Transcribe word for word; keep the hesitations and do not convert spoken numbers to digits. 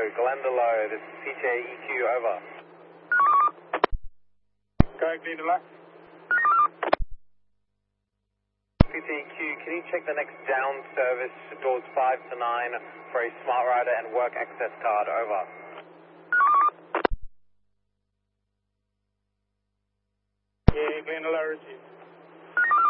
Glendalough, this is P J E Q, over. Go, Glendalough. P J E Q, can you check the next down service, doors five to nine, for a Smart Rider and work access card, over. Yeah, Glendalough received.